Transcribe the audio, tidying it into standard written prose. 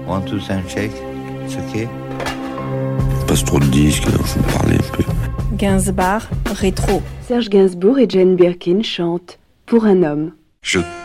One, two, and shake. It's okay. Passe trop de disques, alors je vais parler un peu. Gainsbourg, rétro. Serge Gainsbourg et Jane Birkin chantent Pour un homme. Je